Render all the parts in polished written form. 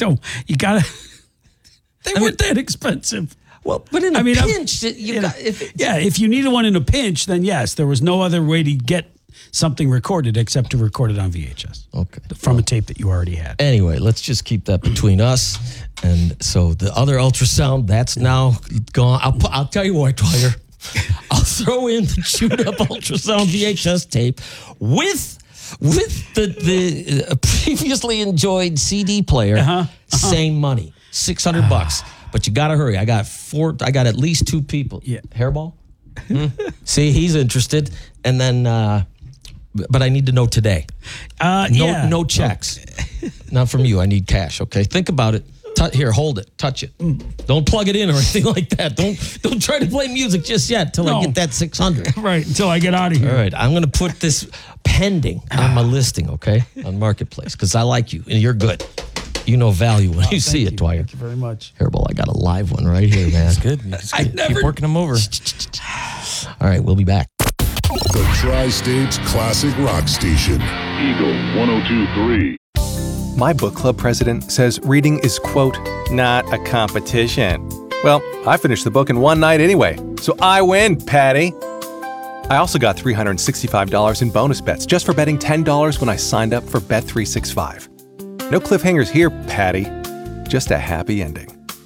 don't. You gotta. They weren't that expensive. Well, but in a pinch, if you needed one in a pinch, then yes, there was no other way to get something recorded except to record it on VHS. Okay. From a tape that you already had. Anyway, let's just keep that between us. And so the other ultrasound, that's now gone. I'll tell you what, Dwyer. I'll throw in the chewed up ultrasound VHS tape with the previously enjoyed CD player. Same money, $600. But you got to hurry. I got at least 2 people. Yeah. Hairball? See, he's interested. And then, but I need to know today. No checks. Not from you. I need cash, okay? Think about it. Here, hold it. Touch it. Don't plug it in or anything like that. Don't try to play music just yet till I get that 600. Right, until I get out of here. All right, I'm going to put this pending on my listing, okay, on Marketplace, because I like you, and you're good. You know value when you see it, Dwyer. Thank you very much. Hairball, I got a live one right here, man. That's good. You just keep working them over. All right, we'll be back. The Tri-States Classic Rock Station. Eagle 102.3. My book club president says reading is, quote, not a competition. Well, I finished the book in one night anyway, so I win, Patty. I also got $365 in bonus bets just for betting $10 when I signed up for Bet365. No cliffhangers here, Patty. Just a happy ending.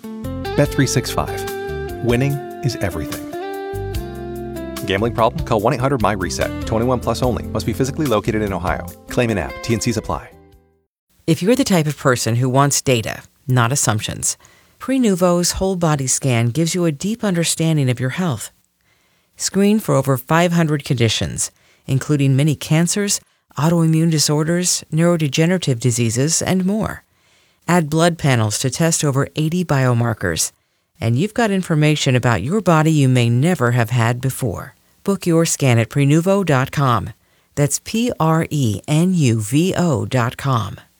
Bet365. Winning is everything. Gambling problem? Call 1-800-MY-RESET. 21 plus only. Must be physically located in Ohio. Claim in app. T&Cs apply. If you're the type of person who wants data, not assumptions, Prenuvo's whole body scan gives you a deep understanding of your health. Screen for over 500 conditions, including many cancers, autoimmune disorders, neurodegenerative diseases, and more. Add blood panels to test over 80 biomarkers, and you've got information about your body you may never have had before. Book your scan at Prenuvo.com. That's Prenuvo.com.